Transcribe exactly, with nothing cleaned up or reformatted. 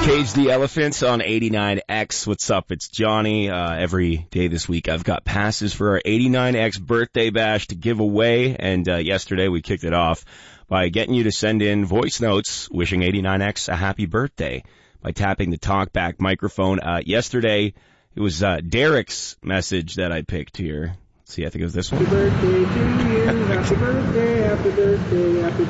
Cage the Elephants on eighty-nine X. What's up? It's Johnny. Uh, every day this week I've got passes for our eighty-nine X birthday bash to give away, and uh, yesterday we kicked it off by getting you to send in voice notes wishing eighty-nine X a happy birthday by tapping the talkback microphone. Uh, yesterday it was uh, Derek's message that I picked here. Let's see, I think it was this one. Happy birthday to you, happy birthday, happy birthday, happy